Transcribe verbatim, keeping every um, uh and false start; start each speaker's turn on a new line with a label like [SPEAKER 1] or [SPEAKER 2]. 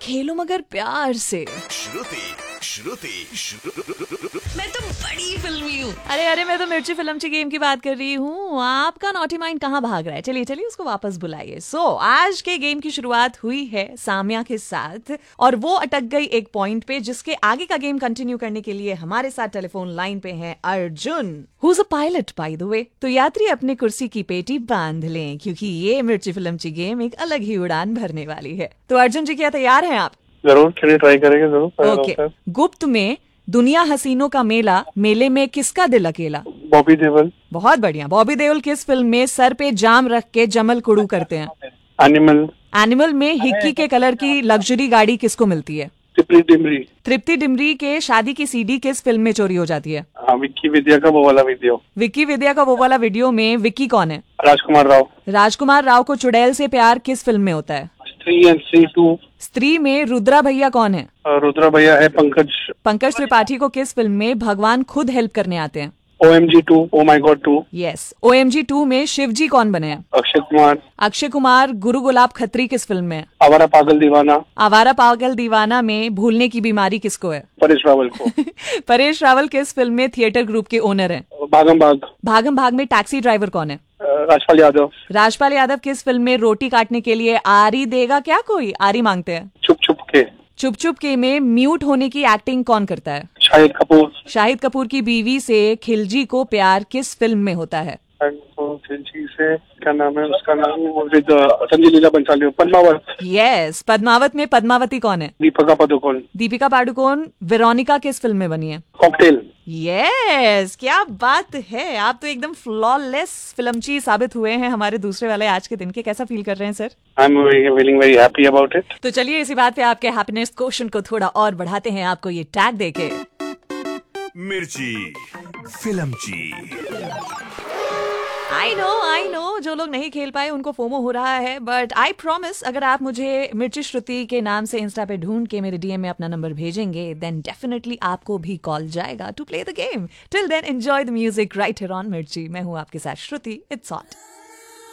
[SPEAKER 1] खेलो मगर प्यार से।
[SPEAKER 2] श्रुति श्रुति श्रुति
[SPEAKER 3] मैं तो बड़ी फिल्मी हूँ।
[SPEAKER 1] अरे अरे मैं तो मिर्ची फिल्मची गेम की बात कर रही हूँ। आपका नॉटी माइंड कहाँ भाग रहा है? चलिए चलिए उसको वापस बुलाइए। सो so, आज के गेम की शुरुआत हुई है सामिया के साथ और वो अटक गई एक पॉइंट पे, जिसके आगे का गेम कंटिन्यू करने के लिए हमारे साथ टेलीफोन लाइन पे है Arjun, who is a pilot by the way. तो यात्री अपने कुर्सी की पेटी बांध लें, क्योंकि ये मिर्ची फिल्मची गेम एक अलग ही उड़ान भरने वाली है। तो अर्जुन जी, क्या तैयार हैं आप?
[SPEAKER 4] जरूर, चलिए ट्राई करेंगे जरूर।
[SPEAKER 1] ओके। गुप्त में दुनिया हसीनों का मेला, मेले में किसका दिल अकेला?
[SPEAKER 4] बॉबी देओल।
[SPEAKER 1] बहुत बढ़िया। बॉबी देओल किस फिल्म में सर पे जाम रख के जमल कुड़ू करते हैं?
[SPEAKER 4] एनिमल।
[SPEAKER 1] एनिमल में हिक्की के कलर की लग्जरी गाड़ी किसको मिलती है?
[SPEAKER 4] तृप्ति डिमरी।
[SPEAKER 1] तृप्ति डिमरी के शादी की सीडी किस फिल्म में चोरी हो जाती है?
[SPEAKER 4] हाँ, विक्की विद्या का वो वाला वीडियो।
[SPEAKER 1] विक्की विद्या का वो वाला वीडियो में विक्की कौन है?
[SPEAKER 4] राजकुमार राव।
[SPEAKER 1] राजकुमार राव को चुड़ैल से प्यार किस फिल्म में होता है?
[SPEAKER 4] स्त्री एंड स्त्री टू।
[SPEAKER 1] स्त्री में रुद्रा भैया कौन है?
[SPEAKER 4] रुद्रा भैया है पंकज।
[SPEAKER 1] पंकज त्रिपाठी को किस फिल्म में भगवान खुद हेल्प करने आते हैं?
[SPEAKER 4] O M G to, O my God to.
[SPEAKER 1] Yes. O M G to में शिवजी कौन बने हैं?
[SPEAKER 4] अक्षय कुमार।
[SPEAKER 1] अक्षय कुमार गुरु गुलाब खत्री किस फिल्म में?
[SPEAKER 4] आवारा पागल दीवाना।
[SPEAKER 1] आवारा पागल दीवाना में भूलने की बीमारी किसको है?
[SPEAKER 4] परेश रावल को।
[SPEAKER 1] परेश रावल किस फिल्म में थिएटर ग्रुप के ओनर हैं?
[SPEAKER 4] भागम भाग।
[SPEAKER 1] भागम भाग में टैक्सी ड्राइवर कौन है?
[SPEAKER 4] राजपाल यादव।
[SPEAKER 1] राजपाल यादव किस फिल्म में रोटी काटने के लिए आरी देगा क्या कोई आरी मांगते हैं?
[SPEAKER 4] छुप छुप के।
[SPEAKER 1] चुप चुप के में म्यूट होने की एक्टिंग कौन करता है?
[SPEAKER 4] शाहिद कपूर।
[SPEAKER 1] शाहिद कपूर की बीवी से खिलजी को प्यार किस फिल्म में होता है?
[SPEAKER 4] खिलजी से क्या नाम है उसका नाम? विद संजय लीला बंसाली। पद्मावत।
[SPEAKER 1] यस। पद्मावत में पद्मावती कौन है?
[SPEAKER 4] दीपिका पादुकोण।
[SPEAKER 1] दीपिका पादुकोण। वेरोनिका किस फिल्म में बनी है?
[SPEAKER 4] कॉकटेल।
[SPEAKER 1] यस, क्या बात है। आप तो एकदम फ्लॉलेस फिल्मची साबित हुए हैं हमारे दूसरे वाले आज के दिन के। कैसा फील कर रहे हैं sir?
[SPEAKER 4] I am feeling very happy about it.
[SPEAKER 1] तो चलिए इसी बात पे आपके हैप्पीनेस क्वोशंट को थोड़ा और बढ़ाते हैं आपको ये टैग देके।
[SPEAKER 2] मिर्ची फिल्मची।
[SPEAKER 1] आई नो आई नो जो लोग नहीं खेल पाए उनको फोमो हो रहा है, बट आई प्रॉमिस अगर आप मुझे मिर्ची श्रुति के नाम से इंस्टा पे ढूंढ के मेरे डीएम में अपना नंबर भेजेंगे, देन डेफिनेटली आपको भी कॉल जाएगा to play the game. Till then enjoy the music right here on मिर्ची। मैं हूँ आपके साथ श्रुति। It's hot.